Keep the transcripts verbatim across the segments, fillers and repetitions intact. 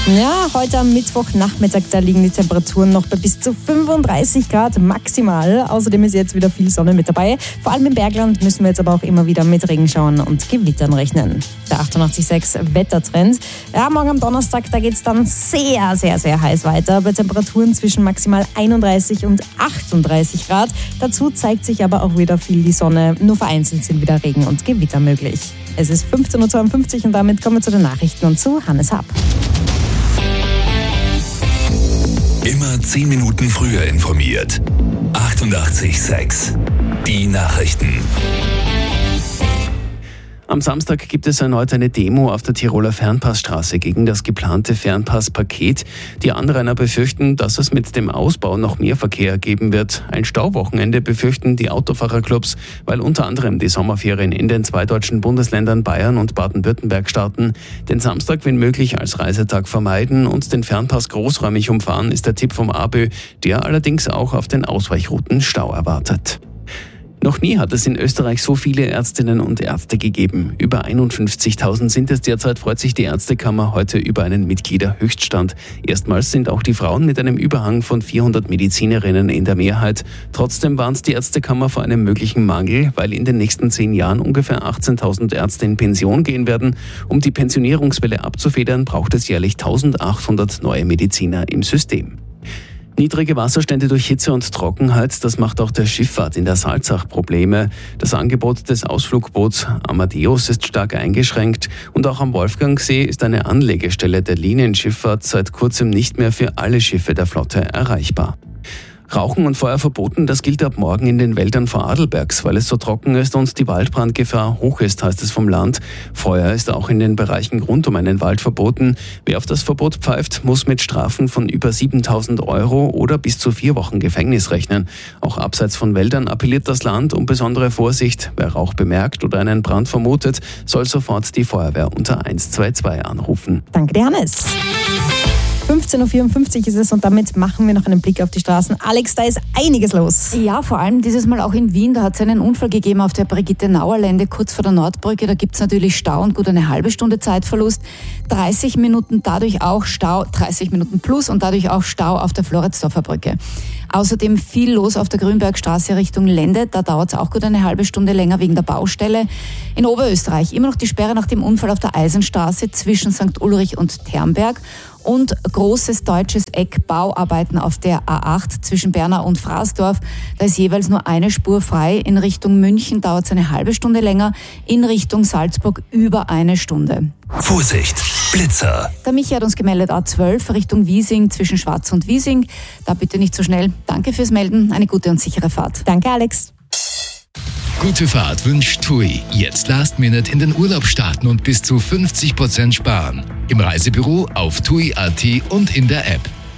Ja, heute am Mittwochnachmittag, da liegen die Temperaturen noch bei bis zu fünfunddreißig Grad maximal. Außerdem ist jetzt wieder viel Sonne mit dabei. Vor allem im Bergland müssen wir jetzt aber auch immer wieder mit Regenschauern und Gewittern rechnen. Der achtundachtzig Komma sechs Wettertrend. Ja, morgen am Donnerstag, da geht es dann sehr, sehr, sehr heiß weiter. Bei Temperaturen zwischen maximal einunddreißig und achtunddreißig Grad. Dazu zeigt sich aber auch wieder viel die Sonne. Nur vereinzelt sind wieder Regen und Gewitter möglich. Es ist fünfzehn Uhr zweiundfünfzig und damit kommen wir zu den Nachrichten und zu Hannes Happ. Immer zehn Minuten früher informiert. achtundachtzig Komma sechs. Die Nachrichten. Am Samstag gibt es erneut eine Demo auf der Tiroler Fernpassstraße gegen das geplante Fernpasspaket. Die Anrainer befürchten, dass es mit dem Ausbau noch mehr Verkehr geben wird. Ein Stauwochenende befürchten die Autofahrerclubs, weil unter anderem die Sommerferien in den zwei deutschen Bundesländern Bayern und Baden-Württemberg starten. Den Samstag, wenn möglich, als Reisetag vermeiden und den Fernpass großräumig umfahren, ist der Tipp vom A B Ö, der allerdings auch auf den Ausweichrouten Stau erwartet. Noch nie hat es in Österreich so viele Ärztinnen und Ärzte gegeben. Über einundfünfzigtausend sind es derzeit, freut sich die Ärztekammer heute über einen Mitgliederhöchststand. Erstmals sind auch die Frauen mit einem Überhang von vierhundert Medizinerinnen in der Mehrheit. Trotzdem warnt die Ärztekammer vor einem möglichen Mangel, weil in den nächsten zehn Jahren ungefähr achtzehntausend Ärzte in Pension gehen werden. Um die Pensionierungswelle abzufedern, braucht es jährlich eintausendachthundert neue Mediziner im System. Niedrige Wasserstände durch Hitze und Trockenheit, das macht auch der Schifffahrt in der Salzach Probleme. Das Angebot des Ausflugboots Amadeus ist stark eingeschränkt und auch am Wolfgangsee ist eine Anlegestelle der Linienschifffahrt seit kurzem nicht mehr für alle Schiffe der Flotte erreichbar. Rauchen und Feuer verboten, das gilt ab morgen in den Wäldern vor Adelbergs, weil es so trocken ist und die Waldbrandgefahr hoch ist, heißt es vom Land. Feuer ist auch in den Bereichen rund um einen Wald verboten. Wer auf das Verbot pfeift, muss mit Strafen von über siebentausend Euro oder bis zu vier Wochen Gefängnis rechnen. Auch abseits von Wäldern appelliert das Land um besondere Vorsicht. Wer Rauch bemerkt oder einen Brand vermutet, soll sofort die Feuerwehr unter eins zwei zwei anrufen. Danke dir, Hannes. fünfzehn Uhr vierundfünfzig ist es und damit machen wir noch einen Blick auf die Straßen. Alex, da ist einiges los. Ja, vor allem dieses Mal auch in Wien. Da hat es einen Unfall gegeben auf der Brigitte-Nauer-Lände kurz vor der Nordbrücke. Da gibt es natürlich Stau und gut eine halbe Stunde Zeitverlust. dreißig Minuten dadurch auch Stau, dreißig Minuten plus und dadurch auch Stau auf der Floridsdorfer Brücke. Außerdem viel los auf der Grünbergstraße Richtung Lände. Da dauert es auch gut eine halbe Stunde länger wegen der Baustelle. In Oberösterreich immer noch die Sperre nach dem Unfall auf der Eisenstraße zwischen Sankt Ulrich und Ternberg. Und großes deutsches Eck, Bauarbeiten auf der A acht zwischen Bernau und Fraßdorf. Da ist jeweils nur eine Spur frei. In Richtung München dauert es eine halbe Stunde länger. In Richtung Salzburg über eine Stunde. Vorsicht, Blitzer. Der Michi hat uns gemeldet, A zwölf Richtung Wiesing zwischen Schwaz und Wiesing. Da bitte nicht so schnell. Danke fürs Melden. Eine gute und sichere Fahrt. Danke, Alex. Gute Fahrt wünscht TUI. Jetzt Last Minute in den Urlaub starten und bis zu fünfzig Prozent sparen. Im Reisebüro, auf tui punkt at und in der App.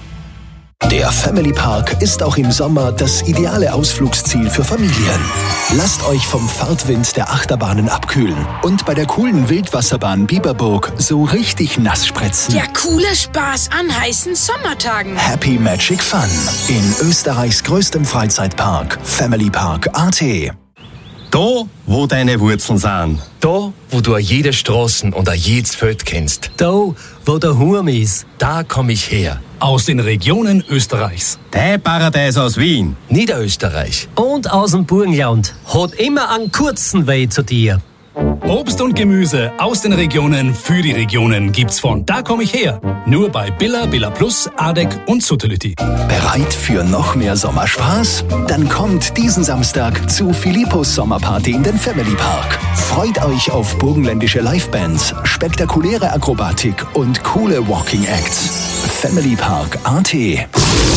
Der Family Park ist auch im Sommer das ideale Ausflugsziel für Familien. Lasst euch vom Fahrtwind der Achterbahnen abkühlen und bei der coolen Wildwasserbahn Biberburg so richtig nass spritzen. Der coole Spaß an heißen Sommertagen. Happy Magic Fun in Österreichs größtem Freizeitpark, Family Park punkt at. Da, wo deine Wurzeln sind. Da, wo du jede Straßen und jedes Feld kennst. Da, wo der Hurm ist. Da komm ich her. Aus den Regionen Österreichs. Dein Paradies aus Wien. Niederösterreich. Und aus dem Burgenland. Hat immer einen kurzen Weg zu dir. Obst und Gemüse aus den Regionen für die Regionen gibt's von Da komm ich her. Nur bei Billa, Billa Plus, Adek und Suttelütti. Bereit für noch mehr Sommerspaß? Dann kommt diesen Samstag zu Philippus Sommerparty in den Family Park. Freut euch auf burgenländische Livebands, spektakuläre Akrobatik und coole Walking Acts. Family Park punkt at.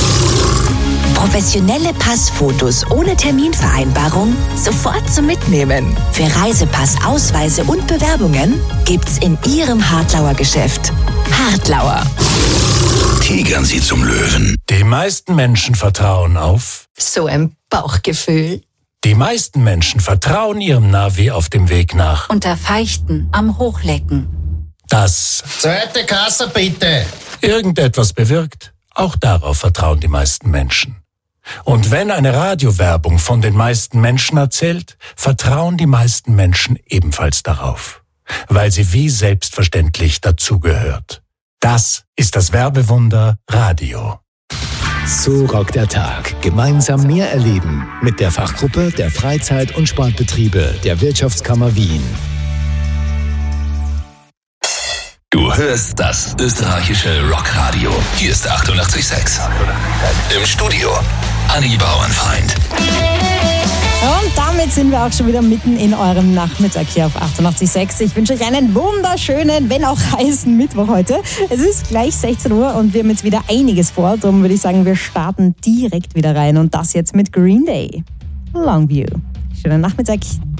Professionelle Passfotos ohne Terminvereinbarung sofort zum Mitnehmen. Für Reisepass, Ausweise und Bewerbungen gibt's in Ihrem Hartlauer Geschäft. Hartlauer. Tigern Sie zum Löwen. Die meisten Menschen vertrauen auf So ein Bauchgefühl. Die meisten Menschen vertrauen ihrem Navi auf dem Weg nach Unter Feichten am Hochlecken. Das Zweite Kasse bitte. irgendetwas bewirkt. Auch darauf vertrauen die meisten Menschen. Und wenn eine Radiowerbung von den meisten Menschen erzählt, vertrauen die meisten Menschen ebenfalls darauf, weil sie wie selbstverständlich dazugehört. Das ist das Werbewunder Radio. So rockt der Tag. Gemeinsam mehr erleben mit der Fachgruppe der Freizeit- und Sportbetriebe der Wirtschaftskammer Wien. Du hörst das österreichische Rockradio. Hier ist achtundachtzig Komma sechs. Im Studio Anni Bauernfeind. Und damit sind wir auch schon wieder mitten in eurem Nachmittag hier auf achtundachtzig Komma sechs. Ich wünsche euch einen wunderschönen, wenn auch heißen Mittwoch heute. Es ist gleich sechzehn Uhr und wir haben jetzt wieder einiges vor. Darum würde ich sagen, wir starten direkt wieder rein. Und das jetzt mit Green Day. Longview. Schönen Nachmittag.